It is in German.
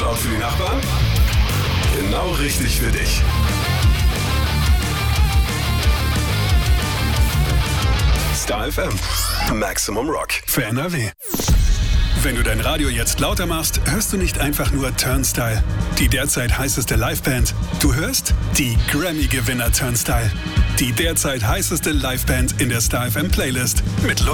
laut für die Nachbarn? Genau richtig für dich. Star FM. Maximum Rock. Für NRW. Wenn du dein Radio jetzt lauter machst, hörst du nicht einfach nur Turnstile, die derzeit heißeste Liveband. Du hörst die Grammy-Gewinner Turnstile, die derzeit heißeste Liveband in der Star FM Playlist mit